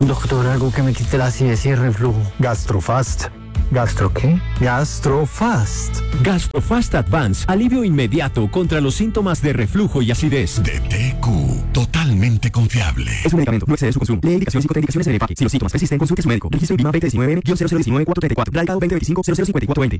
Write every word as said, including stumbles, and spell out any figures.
Doctor, algo que me quite la acidez y el reflujo. Gastrofast. ¿Gastro qué? Gastrofast. Gastrofast Advance, alivio inmediato contra los síntomas de reflujo y acidez. De T Q, totalmente confiable. Es un medicamento, no excede su consumo. Lee indicaciones y contraindicaciones en el empaque. Si los síntomas persisten, consulte a su médico. Registro INVIMA veinte diecinueve cero cero diecinueve cuatro treinta y cuatro. Radicado veinte veinticinco cero cero cincuenta y cuatro veinte.